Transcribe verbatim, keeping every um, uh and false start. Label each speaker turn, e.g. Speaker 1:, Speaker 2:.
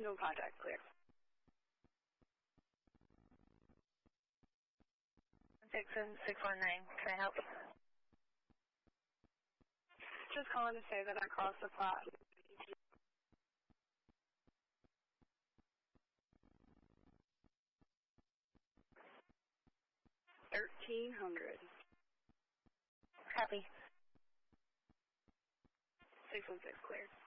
Speaker 1: No contact, clear.
Speaker 2: six seven six one nine, can I help?
Speaker 1: Just calling to say that I crossed the plot. Thirteen hundred.
Speaker 2: Copy.
Speaker 1: Six one six cleared.